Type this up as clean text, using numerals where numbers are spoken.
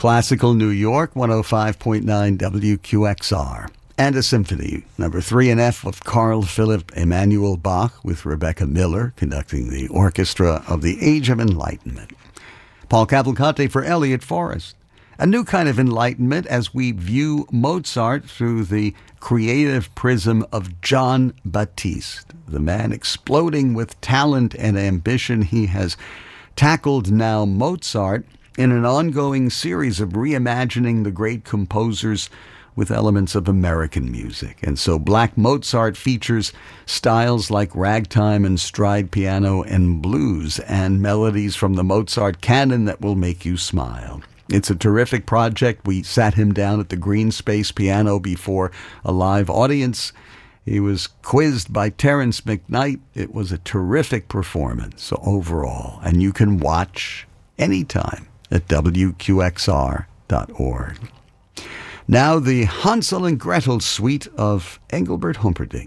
Classical New York, 105.9 WQXR. And a symphony, number 3 in F of Carl Philipp Emanuel Bach, with Rebecca Miller conducting the orchestra of the Age of Enlightenment. Paul Cavalcante for Elliott Forrest. A new kind of enlightenment as we view Mozart through the creative prism of Jon Batiste, the man exploding with talent and ambition. He has tackled now Mozart in an ongoing series of reimagining the great composers with elements of American music. And so Black Mozart features styles like ragtime and stride piano and blues and melodies from the Mozart canon that will make you smile. It's a terrific project. We sat him down at the Green Space Piano before a live audience. He was quizzed by Terrence McKnight. It was a terrific performance overall, and you can watch anytime at WQXR.org. Now the Hansel and Gretel suite of Engelbert Humperdinck.